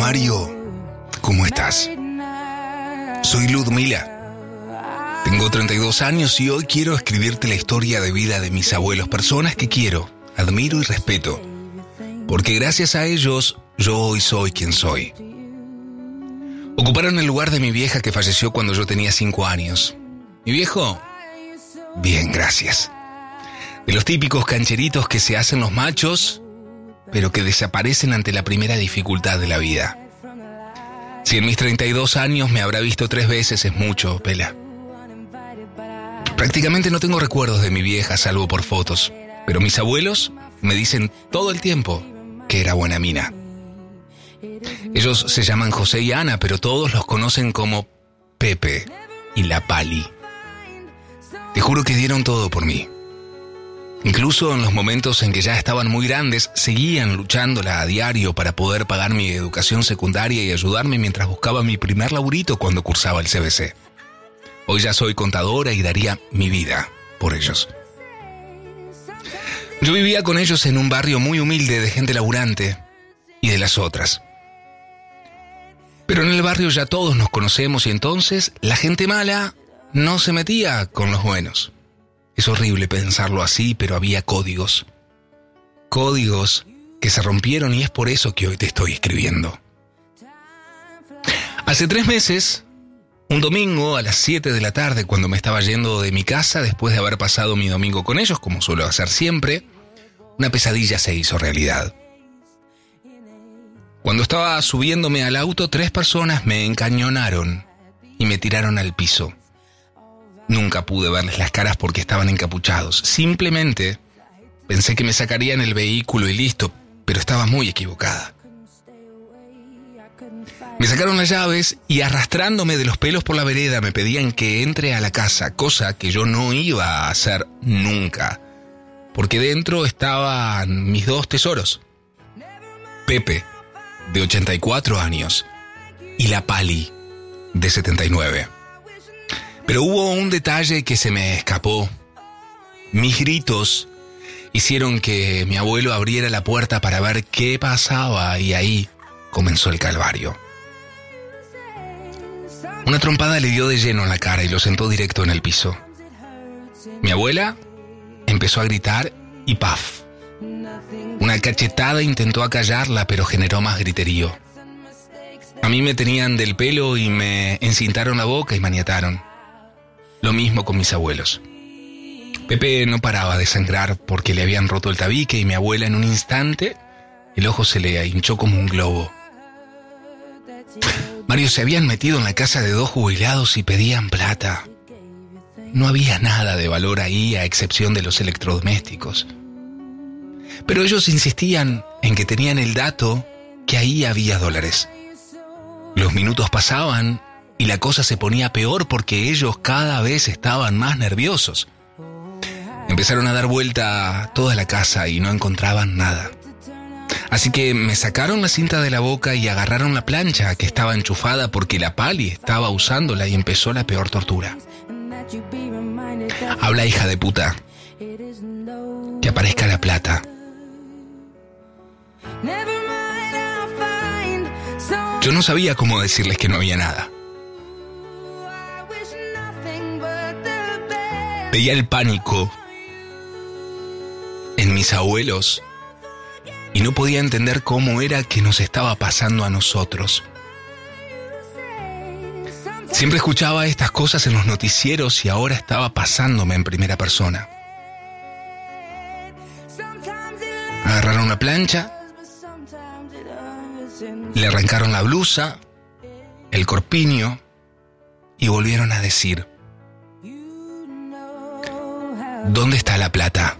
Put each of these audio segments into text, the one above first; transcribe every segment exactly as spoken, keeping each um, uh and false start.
Mario, ¿cómo estás? Soy Ludmila. Tengo treinta y dos años y hoy quiero escribirte la historia de vida de mis abuelos, personas que quiero, admiro y respeto, porque gracias a ellos yo hoy soy quien soy. Ocuparon el lugar de mi vieja que falleció cuando yo tenía cinco años. Mi viejo, bien, gracias. De los típicos cancheritos que se hacen los machos, pero que desaparecen ante la primera dificultad de la vida. Si en mis treinta y dos años me habrá visto tres veces es mucho, Pela. Prácticamente no tengo recuerdos de mi vieja, salvo por fotos, pero mis abuelos me dicen todo el tiempo que era buena mina. Ellos se llaman José y Ana, pero todos los conocen como Pepe y la Pali. Te juro que dieron todo por mí. Incluso en los momentos en que ya estaban muy grandes, seguían luchándola a diario para poder pagar mi educación secundaria y ayudarme mientras buscaba mi primer laburito cuando cursaba el C B C. Hoy ya soy contadora y daría mi vida por ellos. Yo vivía con ellos en un barrio muy humilde de gente laburante y de las otras. Pero en el barrio ya todos nos conocemos y entonces la gente mala no se metía con los buenos. Es horrible pensarlo así, pero había códigos. Códigos que se rompieron y es por eso que hoy te estoy escribiendo. Hace tres meses, un domingo a las siete de la tarde, cuando me estaba yendo de mi casa, después de haber pasado mi domingo con ellos, como suelo hacer siempre, una pesadilla se hizo realidad. Cuando estaba subiéndome al auto, tres personas me encañonaron y me tiraron al piso. Nunca pude verles las caras porque estaban encapuchados. Simplemente pensé que me sacarían el vehículo y listo, pero estaba muy equivocada. Me sacaron las llaves y arrastrándome de los pelos por la vereda me pedían que entre a la casa, cosa que yo no iba a hacer nunca, porque dentro estaban mis dos tesoros. Pepe, de ochenta y cuatro años, y la Pali, de setenta y nueve. Pero hubo un detalle que se me escapó. Mis gritos hicieron que mi abuelo abriera la puerta para ver qué pasaba y ahí comenzó el calvario. Una trompada le dio de lleno en la cara y lo sentó directo en el piso. Mi abuela empezó a gritar y ¡paf! Una cachetada intentó acallarla, pero generó más griterío. A mí me tenían del pelo y me encintaron la boca y maniataron. Lo mismo con mis abuelos. Pepe no paraba de sangrar porque le habían roto el tabique y mi abuela en un instante el ojo se le hinchó como un globo. Mario, se habían metido en la casa de dos jubilados y pedían plata. No había nada de valor ahí a excepción de los electrodomésticos. Pero ellos insistían en que tenían el dato que ahí había dólares. Los minutos pasaban y la cosa se ponía peor porque ellos cada vez estaban más nerviosos. Empezaron a dar vuelta a toda la casa y no encontraban nada. Así que me sacaron la cinta de la boca y agarraron la plancha que estaba enchufada porque la Pali estaba usándola y empezó la peor tortura. Habla, hija de puta. Que aparezca la plata. Yo no sabía cómo decirles que no había nada. Veía el pánico en mis abuelos y no podía entender cómo era que nos estaba pasando a nosotros. Siempre escuchaba estas cosas en los noticieros y ahora estaba pasándome en primera persona. Agarraron la plancha, le arrancaron la blusa, el corpiño y volvieron a decir: ¿dónde está la plata?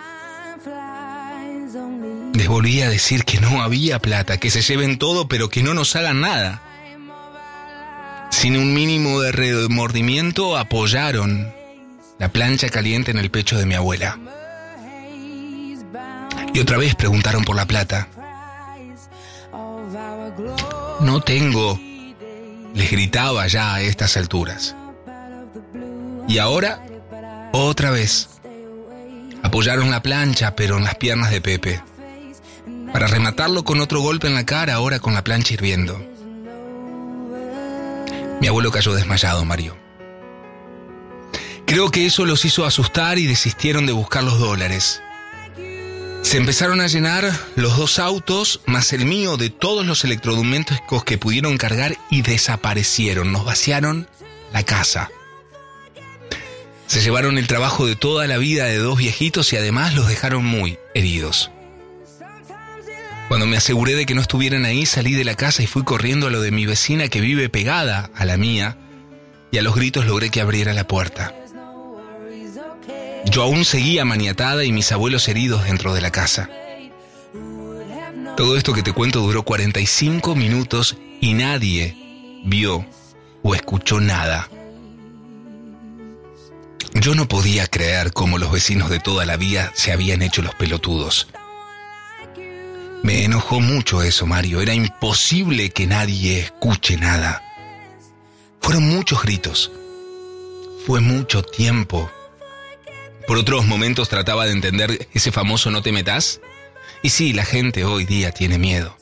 Les volví a decir que no había plata, que se lleven todo pero que no nos hagan nada. Sin un mínimo de remordimiento apoyaron la plancha caliente en el pecho de mi abuela. Y otra vez preguntaron por la plata. No tengo, les gritaba ya a estas alturas. Y ahora, otra vez, apoyaron la plancha pero en las piernas de Pepe. para rematarlo con otro golpe en la cara, ahora con la plancha hirviendo. Mi abuelo cayó desmayado, Mario. Creo que eso los hizo asustar y desistieron de buscar los dólares. Se empezaron a llenar los dos autos, más el mío, de todos los electrodomésticos que pudieron cargar y desaparecieron. Nos vaciaron la casa. Se llevaron el trabajo de toda la vida de dos viejitos y además los dejaron muy heridos. Cuando me aseguré de que no estuvieran ahí, salí de la casa y fui corriendo a lo de mi vecina que vive pegada a la mía, y a los gritos logré que abriera la puerta. Yo aún seguía maniatada y mis abuelos heridos dentro de la casa. Todo esto que te cuento duró cuarenta y cinco minutos y nadie vio o escuchó nada. Yo no podía creer cómo los vecinos de toda la vida se habían hecho los pelotudos. Me enojó mucho eso, Mario. Era imposible que nadie escuche nada. Fueron muchos gritos. Fue mucho tiempo. Por otros momentos trataba de entender ese famoso "no te metas". Y sí, la gente hoy día tiene miedo.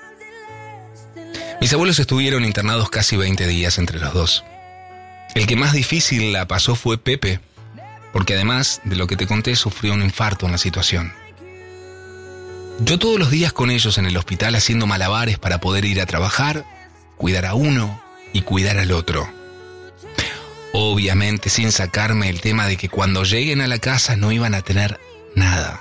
Mis abuelos estuvieron internados casi veinte días entre los dos. El que más difícil la pasó fue Pepe, porque además de lo que te conté, sufrió un infarto en la situación. Yo todos los días con ellos en el hospital haciendo malabares para poder ir a trabajar, cuidar a uno y cuidar al otro. Obviamente sin sacarme el tema de que cuando lleguen a la casa no iban a tener nada.